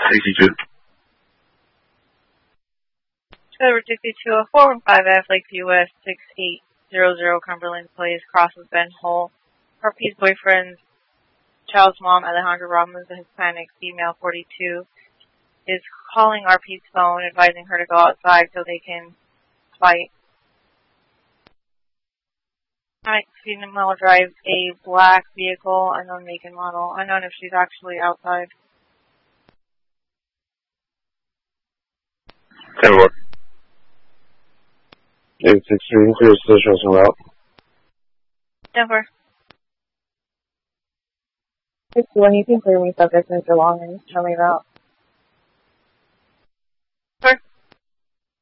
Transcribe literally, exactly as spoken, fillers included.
sixty-two. Trevor sixty-two oh four one five F, Lakeview West, six eight zero zero Cumberland Place, crosses Ben Hole. R P's boyfriend's child's mom, Alejandra Ramos, a Hispanic female, forty-two, is calling R P's phone, advising her to go outside so they can fight. Alright, female drives a black vehicle, unknown make and model, unknown if she's actually outside. ten one. eight six three, clear station route. Denver. sixty-one, you can clear me subject Mister Long and tell me about.